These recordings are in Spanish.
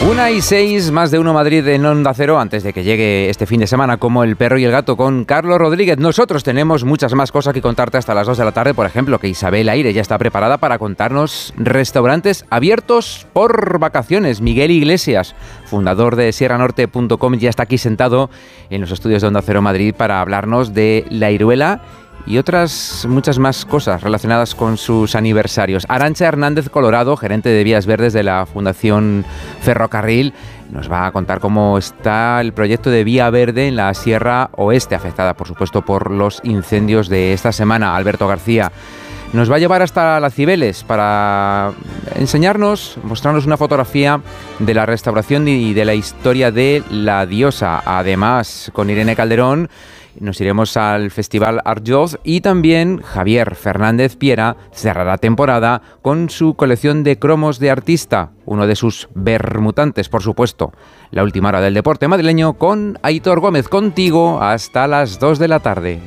1:06, más de uno Madrid en Onda Cero, antes de que llegue este fin de semana como El perro y el gato con Carlos Rodríguez. Nosotros tenemos muchas más cosas que contarte hasta las 2 de la tarde, por ejemplo, que Isabel Aire ya está preparada para contarnos restaurantes abiertos por vacaciones. Miguel Iglesias, fundador de sierranorte.com, ya está aquí sentado en los estudios de Onda Cero Madrid para hablarnos de La Iruela y otras muchas más cosas relacionadas con sus aniversarios. Arantxa Hernández Colorado, gerente de Vías Verdes de la Fundación Ferrocarril, nos va a contar cómo está el proyecto de Vía Verde en la Sierra Oeste, afectada por supuesto por los incendios de esta semana. Alberto García nos va a llevar hasta las Cibeles para mostrarnos una fotografía de la restauración y de la historia de la diosa. Además, con Irene Calderón nos iremos al Festival Arjoz y también Javier Fernández Piera cerrará temporada con su colección de cromos de artista, uno de sus bermutantes, por supuesto. La última hora del deporte madrileño con Aitor Gómez, contigo hasta las 2 de la tarde.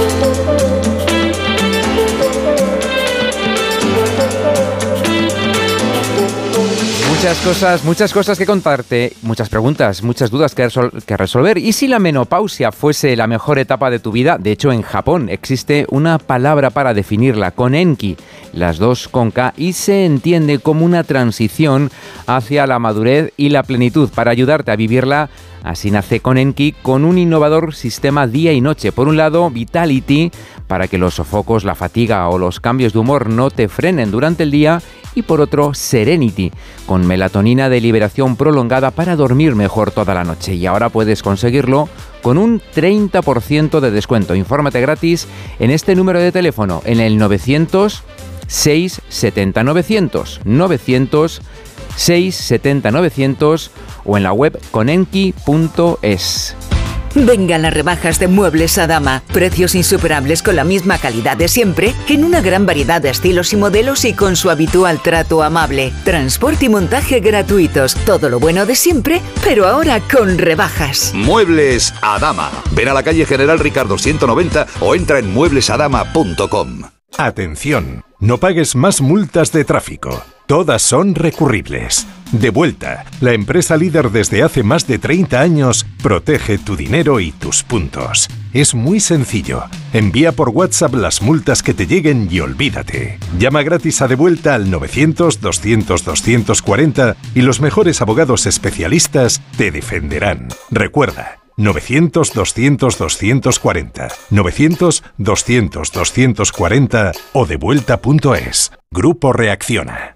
Muchas cosas que contarte, muchas preguntas, muchas dudas que resolver. ¿Y si la menopausia fuese la mejor etapa de tu vida? De hecho, en Japón existe una palabra para definirla, konenki, las dos con K, y se entiende como una transición hacia la madurez y la plenitud. Para ayudarte a vivirla, así nace Konenki, con un innovador sistema día y noche. Por un lado, Vitality, para que los sofocos, la fatiga o los cambios de humor no te frenen durante el día. Y por otro, Serenity, con melatonina de liberación prolongada para dormir mejor toda la noche. Y ahora puedes conseguirlo con un 30% de descuento. Infórmate gratis en este número de teléfono, en el 900 670 900, 900 670 900 o en la web konenki.es. Vengan las rebajas de Muebles Adama. Precios insuperables con la misma calidad de siempre, en una gran variedad de estilos y modelos y con su habitual trato amable. Transporte y montaje gratuitos. Todo lo bueno de siempre, pero ahora con rebajas. Muebles Adama. Ven a la calle General Ricardo 190 o entra en mueblesadama.com. Atención, no pagues más multas de tráfico. Todas son recurribles. Devuelta, la empresa líder desde hace más de 30 años, protege tu dinero y tus puntos. Es muy sencillo. Envía por WhatsApp las multas que te lleguen y olvídate. Llama gratis a Devuelta al 900-200-240 y los mejores abogados especialistas te defenderán. Recuerda, 900-200-240, 900-200-240 o devuelta.es. Grupo Reacciona.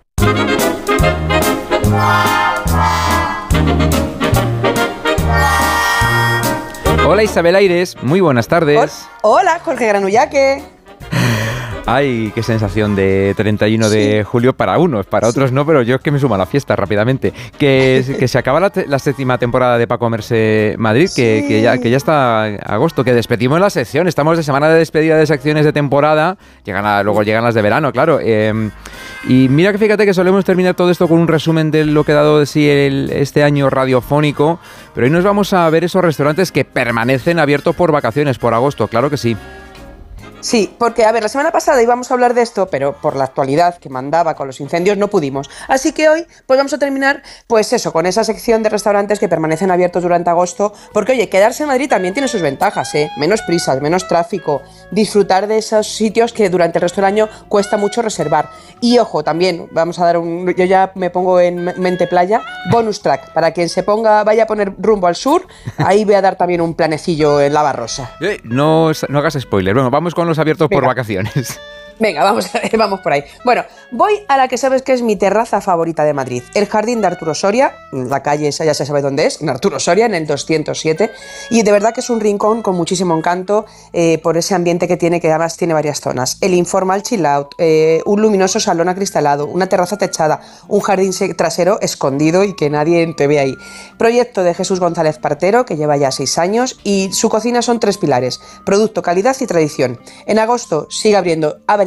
Hola Isabel Aires, muy buenas tardes. Hola Jorge Granullaque. Ay, qué sensación de 31 de julio para unos, para otros no, pero yo es que me sumo a la fiesta rápidamente. Que se acaba la séptima temporada de Pa' Comerse Madrid, que ya está agosto, que despedimos la sección, estamos de semana de despedida de secciones de temporada, luego llegan las de verano, claro. Y mira que fíjate que solemos terminar todo esto con un resumen de lo que ha dado de sí este año radiofónico, pero hoy nos vamos a ver esos restaurantes que permanecen abiertos por vacaciones, por agosto, claro que sí. Sí, porque, a ver, la semana pasada íbamos a hablar de esto, pero por la actualidad que mandaba con los incendios no pudimos. Así que hoy, pues vamos a terminar, pues eso, con esa sección de restaurantes que permanecen abiertos durante agosto, porque, oye, quedarse en Madrid también tiene sus ventajas, ¿eh? Menos prisas, menos tráfico, disfrutar de esos sitios que durante el resto del año cuesta mucho reservar. Y, ojo, también vamos a dar yo ya me pongo en mente playa, bonus track, para quien vaya a poner rumbo al sur, ahí voy a dar también un planecillo en la Barrosa. No hagas spoiler, bueno, vamos con los abiertos por vacaciones. Venga, vamos por ahí. Bueno, voy a la que sabes que es mi terraza favorita de Madrid, el Jardín de Arturo Soria, la calle esa ya se sabe dónde es, en Arturo Soria, en el 207, y de verdad que es un rincón con muchísimo encanto por ese ambiente que tiene, que además tiene varias zonas. El informal chill out, un luminoso salón acristalado, una terraza techada, un jardín trasero escondido y que nadie te ve ahí. Proyecto de Jesús González Partero, que lleva ya 6 años, y su cocina son 3 pilares: producto, calidad y tradición. En agosto sigue abriendo Abel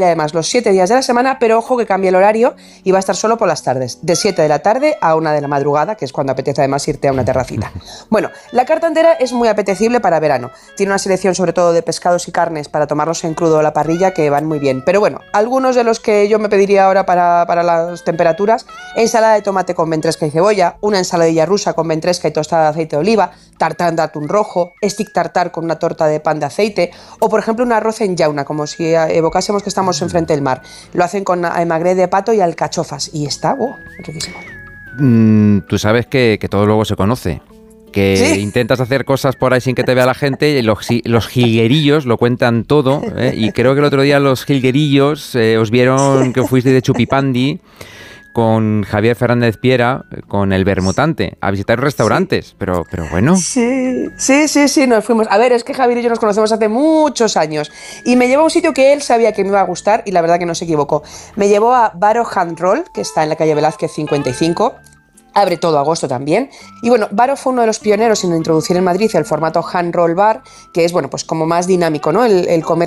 vale además los 7 días de la semana, pero ojo que cambia el horario y va a estar solo por las tardes, de 7 de la tarde a 1 de la madrugada, que es cuando apetece además irte a una terracita. Bueno, la carta entera es muy apetecible para verano. Tiene una selección sobre todo de pescados y carnes para tomarlos en crudo o a la parrilla que van muy bien. Pero bueno, algunos de los que yo me pediría ahora para las temperaturas: ensalada de tomate con ventresca y cebolla, una ensaladilla rusa con ventresca y tostada de aceite de oliva, tartán de atún rojo, stick tartar con una torta de pan de aceite, o por ejemplo un arroz en jauna, como si evocásemos que estamos enfrente del mar. Lo hacen con magret de pato y alcachofas y está riquísimo. Tú sabes que todo luego se conoce, que ¿sí? Intentas hacer cosas por ahí sin que te vea la gente, y los jilguerillos lo cuentan todo, y creo que el otro día los jilguerillos os vieron que fuiste de chupipandi con Javier Fernández Piera, con el Bermutante, a visitar restaurantes, sí. pero bueno. Sí, nos fuimos. A ver, es que Javier y yo nos conocemos hace muchos años y me llevó a un sitio que él sabía que me iba a gustar y la verdad que no se equivocó. Me llevó a Baro Hand Roll, que está en la calle Velázquez 55. Abre todo agosto también. Y bueno, Baro fue uno de los pioneros en introducir en Madrid el formato hand roll bar, que es, bueno, pues como más dinámico, ¿no? El comer